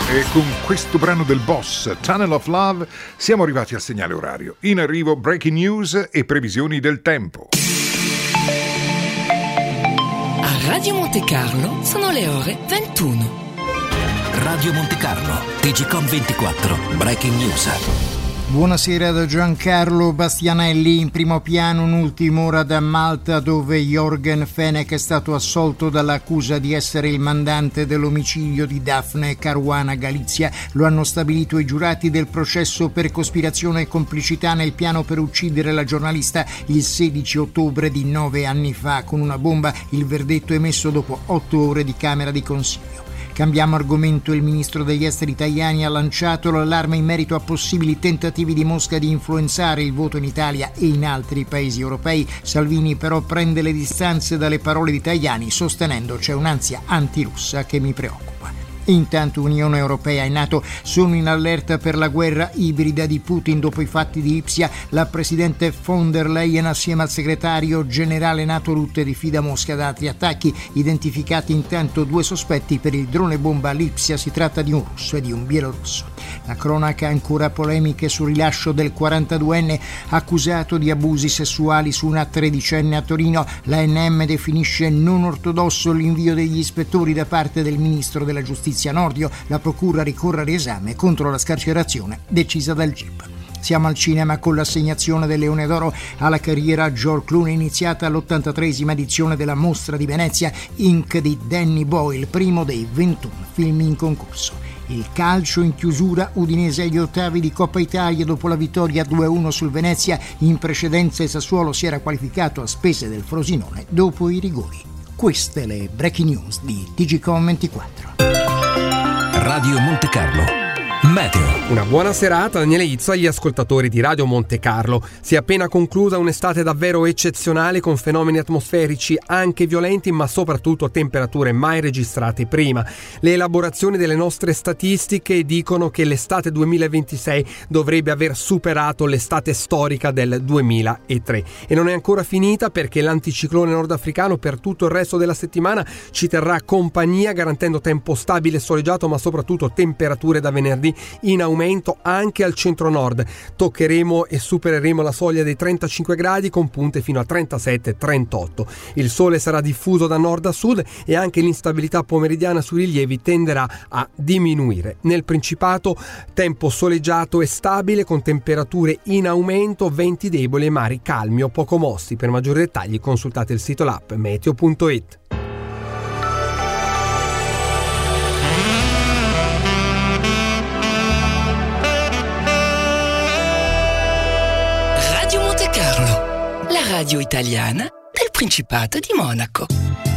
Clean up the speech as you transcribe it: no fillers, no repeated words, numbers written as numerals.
E con questo brano del Boss, Tunnel of Love, siamo arrivati al segnale orario. In arrivo breaking news e previsioni del tempo. A Radio Monte Carlo sono le ore 21. Radio Monte Carlo, TGcom 24, breaking news. Buonasera da Giancarlo Bastianelli. In primo piano un'ultima ora da Malta, dove Jorgen Fenech è stato assolto dall'accusa di essere il mandante dell'omicidio di Daphne Caruana Galizia. Lo hanno stabilito i giurati del processo per cospirazione e complicità nel piano per uccidere la giornalista il 16 ottobre di 9 anni fa con una bomba. Il verdetto emesso dopo 8 ore di Camera di Consiglio. Cambiamo argomento. Il ministro degli esteri Tajani ha lanciato l'allarme in merito a possibili tentativi di Mosca di influenzare il voto in Italia e in altri paesi europei. Salvini però prende le distanze dalle parole di Tajani, sostenendo c'è un'ansia antirussa che mi preoccupa. Intanto Unione Europea e NATO sono in allerta per la guerra ibrida di Putin dopo i fatti di Lipsia. La presidente von der Leyen assieme al segretario generale NATO Rutte diffida Mosca da altri attacchi. Identificati intanto 2 sospetti per il drone bomba a Lipsia. Si tratta di un russo e di un bielorusso. La cronaca, ancora polemiche sul rilascio del 42enne accusato di abusi sessuali su una 13enne a Torino. L'ANM definisce non ortodosso l'invio degli ispettori da parte del ministro della giustizia Nordio. La procura ricorre al riesame contro la scarcerazione decisa dal GIP. Siamo al cinema con l'assegnazione del Leone d'Oro alla carriera George Clooney, iniziata all'83esima edizione della Mostra di Venezia, Inc. di Danny Boyle, primo dei 21 film in concorso. Il calcio in chiusura, Udinese agli ottavi di Coppa Italia dopo la vittoria 2-1 sul Venezia. In precedenza il Sassuolo si era qualificato a spese del Frosinone dopo i rigori. Queste le breaking news di TGcom 24. Radio Monte Carlo, meteo. Una buona serata, Daniele Izzo, agli ascoltatori di Radio Monte Carlo. Si è appena conclusa un'estate davvero eccezionale, con fenomeni atmosferici anche violenti, ma soprattutto temperature mai registrate prima. Le elaborazioni delle nostre statistiche dicono che l'estate 2026 dovrebbe aver superato l'estate storica del 2003. E non è ancora finita, perché l'anticiclone nordafricano per tutto il resto della settimana ci terrà compagnia, garantendo tempo stabile e soleggiato, ma soprattutto temperature da venerdì in aumento anche al centro-nord. Toccheremo e supereremo la soglia dei 35 gradi con punte fino a 37-38. Il sole sarà diffuso da nord a sud e anche l'instabilità pomeridiana sui rilievi tenderà a diminuire. Nel Principato tempo soleggiato e stabile con temperature in aumento, venti deboli e mari calmi o poco mossi. Per maggiori dettagli consultate il sito l'app meteo.it. Radio Monte Carlo, la radio italiana del Principato di Monaco.